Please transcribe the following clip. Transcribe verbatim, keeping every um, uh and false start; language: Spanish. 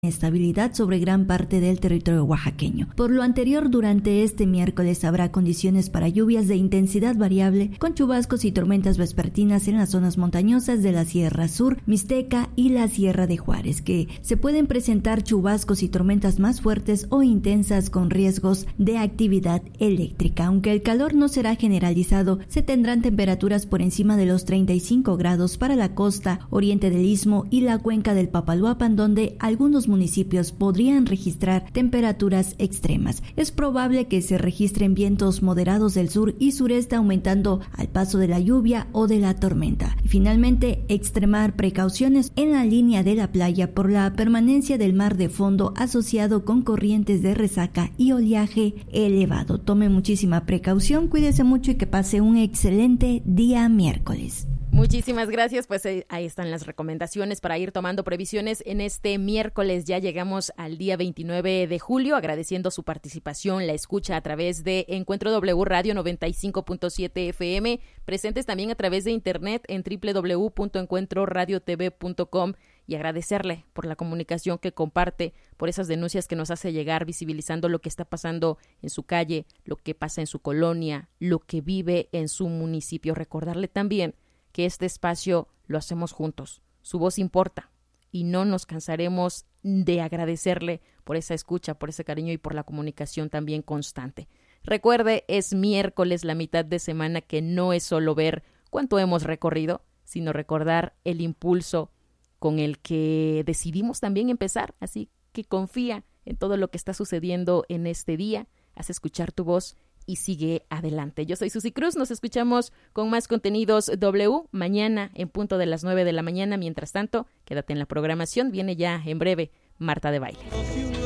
Estabilidad sobre gran parte del territorio oaxaqueño. Por lo anterior, durante este miércoles habrá condiciones para lluvias de intensidad variable, con chubascos y tormentas vespertinas en las zonas montañosas de la Sierra Sur, Mixteca y la Sierra de Juárez, que se pueden presentar chubascos y tormentas más fuertes o intensas con riesgos de actividad eléctrica. Aunque el calor no será generalizado, se tendrán temperaturas por encima de los treinta y cinco grados para la costa, oriente del Istmo y la cuenca del Papaloapan, donde algunos municipios podrían registrar temperaturas extremas. Es probable que se registren vientos moderados del sur y sureste, aumentando al paso de la lluvia o de la tormenta. Y finalmente, extremar precauciones en la línea de la playa por la permanencia del mar de fondo asociado con corrientes de resaca y oleaje elevado. Tome muchísima precaución, cuídese mucho y que pase un excelente día miércoles. Muchísimas gracias, pues eh, ahí están las recomendaciones para ir tomando previsiones en este miércoles. Ya llegamos al día veintinueve de julio, agradeciendo su participación, la escucha a través de Encuentro W Radio noventa y cinco punto siete F M, presentes también a través de internet en doble u doble u doble u punto encuentro radio t v punto com, y agradecerle por la comunicación que comparte, por esas denuncias que nos hace llegar, visibilizando lo que está pasando en su calle, lo que pasa en su colonia, lo que vive en su municipio. Recordarle también que este espacio lo hacemos juntos. Su voz importa y no nos cansaremos de agradecerle por esa escucha, por ese cariño y por la comunicación también constante. Recuerde, es miércoles, la mitad de semana, que no es solo ver cuánto hemos recorrido, sino recordar el impulso con el que decidimos también empezar. Así que confía en todo lo que está sucediendo en este día, haz escuchar tu voz y sigue adelante. Yo soy Susi Cruz, nos escuchamos con más contenidos W mañana en punto de las nueve de la mañana. Mientras tanto, quédate en la programación, viene ya en breve Marta de Baile.